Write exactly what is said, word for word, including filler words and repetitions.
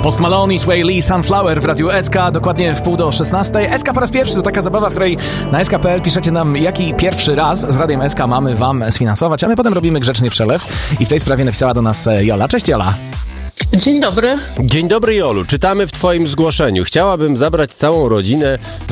Post Malone i Sway Lee, Sunflower w Radiu S K, dokładnie w pół do szesnastej. S K po raz pierwszy to taka zabawa, w której na S K kropka p l piszecie nam, jaki pierwszy raz z Radiem S K mamy wam sfinansować, a my potem robimy grzeczny przelew. I w tej sprawie napisała do nas Jola. Cześć, Jola. Dzień dobry. Dzień dobry, Jolu. Czytamy w twoim zgłoszeniu. Chciałabym zabrać całą rodzinę